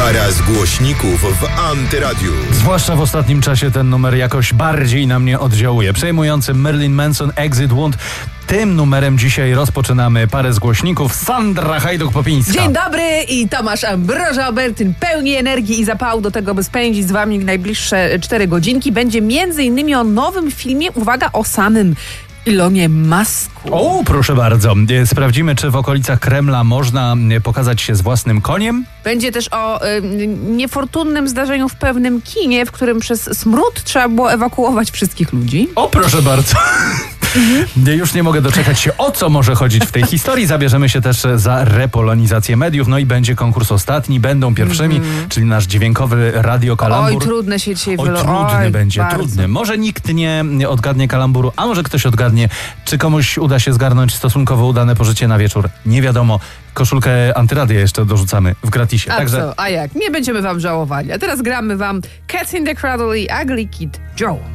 Para z głośników w Antyradiu. Zwłaszcza w ostatnim czasie ten numer jakoś bardziej na mnie oddziałuje. Przejmujący Marilyn Manson Exit Wound. Tym numerem dzisiaj rozpoczynamy parę z głośników. Sandra Hajduk-Popińska. Dzień dobry i Tomasz Ambroża-Obertyn, pełni energii i zapału do tego, by spędzić z wami najbliższe 4 godzinki. Będzie m.in. o nowym filmie, uwaga, o samym Elonie Musku. O, proszę bardzo. Sprawdzimy, czy w okolicach Kremla można pokazać się z własnym koniem. Będzie też o niefortunnym zdarzeniu w pewnym kinie, w którym przez smród trzeba było ewakuować wszystkich ludzi. O, proszę bardzo. Już nie mogę doczekać się, o co może chodzić w tej historii. Zabierzemy się też za repolonizację mediów. No i będzie konkurs ostatni. Będą pierwszymi, czyli nasz dźwiękowy radio kalambur. Oj, trudne się dzisiaj trudny będzie, bardzo. trudny. Może nikt nie odgadnie kalamburu, a może ktoś odgadnie, czy komuś uda się zgarnąć stosunkowo udane pożycie na wieczór. Nie wiadomo. Koszulkę Antyradia jeszcze dorzucamy w gratisie. A Także... co? A jak? Nie będziemy wam żałowali. A teraz gramy wam Cats in the Cradle i Ugly Kid Joe.